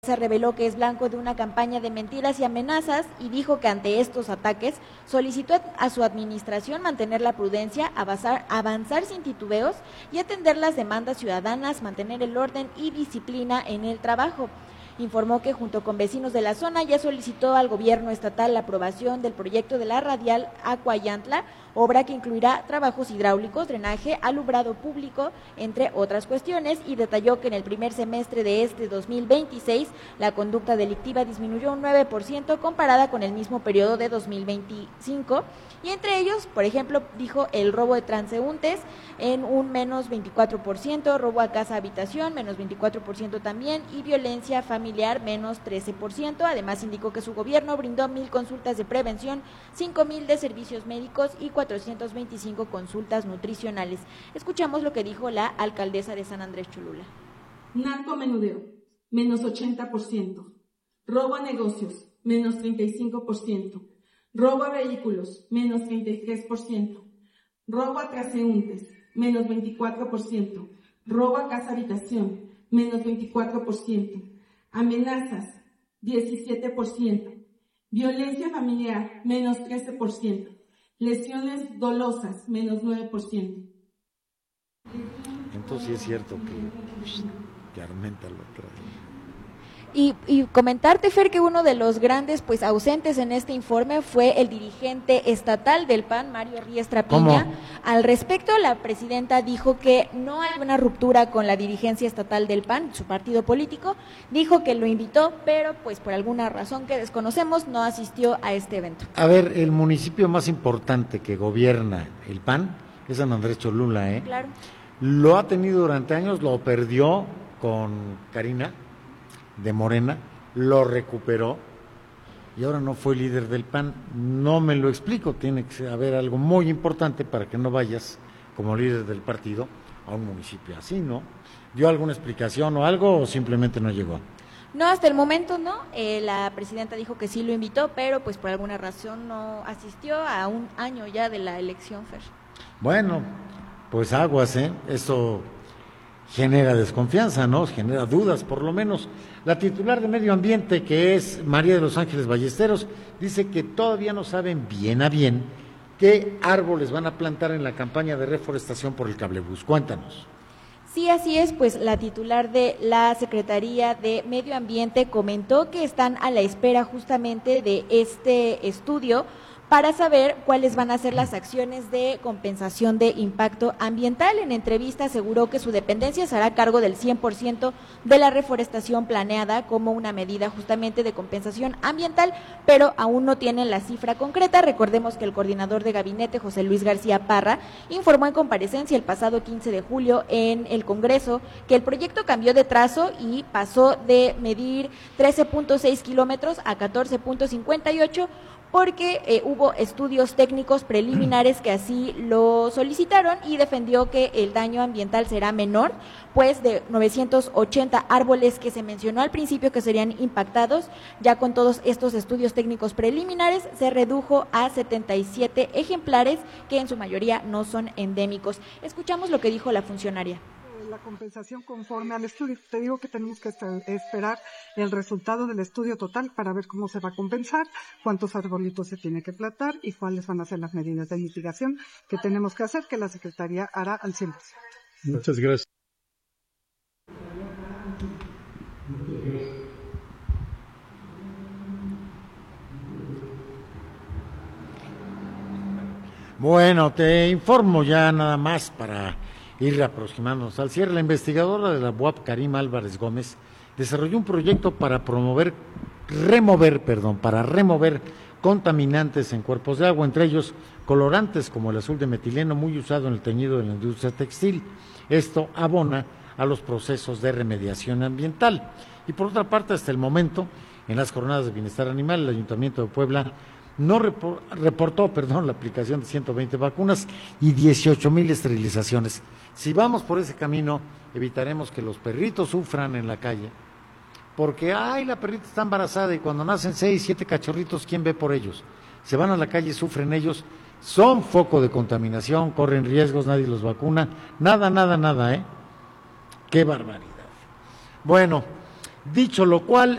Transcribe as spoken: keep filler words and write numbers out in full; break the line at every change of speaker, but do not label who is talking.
Se reveló que es blanco de una campaña de mentiras y amenazas y dijo que ante estos ataques solicitó a su administración mantener la prudencia, avanzar, avanzar sin titubeos y atender las demandas ciudadanas, mantener el orden y disciplina en el trabajo. Informó que junto con vecinos de la zona ya solicitó al gobierno estatal la aprobación del proyecto de la radial Acuayantla, obra que incluirá trabajos hidráulicos, drenaje, alumbrado público, entre otras cuestiones, y detalló que en el primer semestre de este dos mil veintiséis la conducta delictiva disminuyó un nueve por ciento comparada con el mismo periodo de dos mil veinticinco, y entre ellos, por ejemplo, dijo el robo de transeúntes en un menos veinticuatro por ciento, robo a casa habitación menos veinticuatro por ciento también, y violencia familiar menos trece por ciento. Además indicó que su gobierno brindó mil consultas de prevención, cinco mil de servicios médicos y cuatrocientas veinticinco consultas nutricionales. Escuchamos lo que dijo la alcaldesa de San Andrés Cholula.
Narcomenudeo, menos ochenta por ciento. Robo a negocios, menos treinta y cinco por ciento. Robo a vehículos, menos treinta y tres por ciento. Robo a transeúntes, menos veinticuatro por ciento. Robo a casa habitación, menos veinticuatro por ciento. Amenazas, diecisiete por ciento. Violencia familiar, menos trece por ciento. Lesiones dolosas, menos nueve por ciento.
Entonces sí es cierto que, que aumenta lo otro.
Y, y comentarte, Fer, que uno de los grandes pues ausentes en este informe fue el dirigente estatal del P A N, Mario Riestra Piña.
¿Cómo?
Al respecto, la presidenta dijo que no hay una ruptura con la dirigencia estatal del P A N, su partido político. Dijo que lo invitó, pero pues por alguna razón que desconocemos no asistió a este evento.
A ver, el municipio más importante que gobierna el P A N es San Andrés Cholula, ¿eh?
Claro.
Lo ha tenido durante años, lo perdió con Karina de Morena, lo recuperó y ahora no fue líder del P A N. No me lo explico, tiene que haber algo muy importante para que no vayas como líder del partido a un municipio así, ¿no? ¿Dio alguna explicación o algo o simplemente no llegó?
No, hasta el momento no. Eh, la presidenta dijo que sí lo invitó, pero pues por alguna razón no asistió a un año ya de la elección, Fer.
Bueno, pues aguas, ¿eh? Eso genera desconfianza, ¿no? Genera dudas, por lo menos. La titular de Medio Ambiente, que es María de los Ángeles Ballesteros, dice que todavía no saben bien a bien qué árboles van a plantar en la campaña de reforestación por el cablebús. Cuéntanos.
Sí, así es, pues la titular de la Secretaría de Medio Ambiente comentó que están a la espera justamente de este estudio para saber cuáles van a ser las acciones de compensación de impacto ambiental. En entrevista aseguró que su dependencia se hará cargo del cien por ciento de la reforestación planeada como una medida justamente de compensación ambiental, pero aún no tienen la cifra concreta. Recordemos que el coordinador de gabinete, José Luis García Parra, informó en comparecencia el pasado quince de julio en el Congreso que el proyecto cambió de trazo y pasó de medir trece punto seis kilómetros a catorce punto cincuenta y ocho, porque eh, hubo estudios técnicos preliminares que así lo solicitaron, y defendió que el daño ambiental será menor, pues de novecientos ochenta árboles que se mencionó al principio que serían impactados, ya con todos estos estudios técnicos preliminares se redujo a setenta y siete ejemplares que en su mayoría no son endémicos. Escuchamos lo que dijo la funcionaria.
La compensación conforme al estudio. Te digo que tenemos que esperar el resultado del estudio total para ver cómo se va a compensar, cuántos arbolitos se tiene que plantar y cuáles van a ser las medidas de mitigación que tenemos que hacer, que la Secretaría hará al cien por ciento.
Muchas gracias.
Bueno, te informo ya nada más para ir aproximándonos al cierre. La investigadora de la U A P, Karima Álvarez Gómez, desarrolló un proyecto para promover, remover, perdón, para remover contaminantes en cuerpos de agua, entre ellos colorantes como el azul de metileno, muy usado en el teñido de la industria textil. Esto abona a los procesos de remediación ambiental. Y por otra parte, hasta el momento, en las jornadas de bienestar animal, el Ayuntamiento de Puebla no reportó, perdón, la aplicación de ciento veinte vacunas y dieciocho mil esterilizaciones. Si vamos por ese camino, evitaremos que los perritos sufran en la calle, porque, ay, la perrita está embarazada y cuando nacen seis, siete cachorritos, ¿quién ve por ellos? Se van a la calle, sufren ellos, son foco de contaminación, corren riesgos, nadie los vacuna, nada, nada, nada, ¿eh? ¡Qué barbaridad! Bueno, dicho lo cual,